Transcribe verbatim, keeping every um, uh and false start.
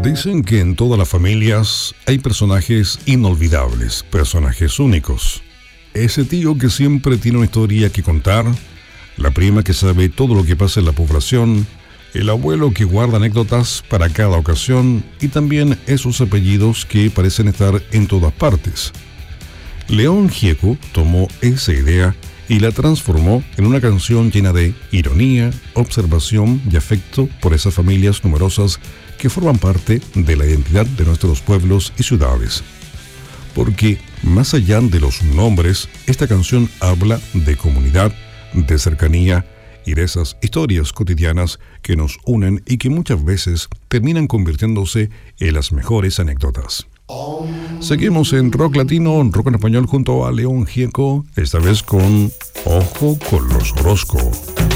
Dicen que en todas las familias hay personajes inolvidables, personajes únicos. Ese tío que siempre tiene una historia que contar, la prima que sabe todo lo que pasa en la población, el abuelo que guarda anécdotas para cada ocasión y también esos apellidos que parecen estar en todas partes. León Gieco tomó esa idea y la transformó en una canción llena de ironía, observación y afecto por esas familias numerosas que forman parte de la identidad de nuestros pueblos y ciudades. Porque, más allá de los nombres, esta canción habla de comunidad, de cercanía y de esas historias cotidianas que nos unen y que muchas veces terminan convirtiéndose en las mejores anécdotas. Seguimos en Rock Latino, Rock en Español junto a León Gieco, esta vez con Ojo con los Orozco.